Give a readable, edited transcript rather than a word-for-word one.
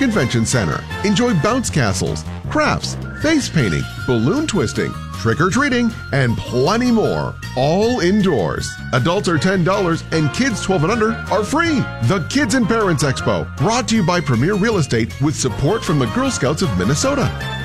Convention Center. Enjoy bounce castles, crafts, face painting, balloon twisting, trick-or-treating, and plenty more. All indoors. Adults are $10 and kids 12 and under are free. The Kids and Parents Expo, brought to you by Premier Real Estate with support from the Girl Scouts of Minnesota.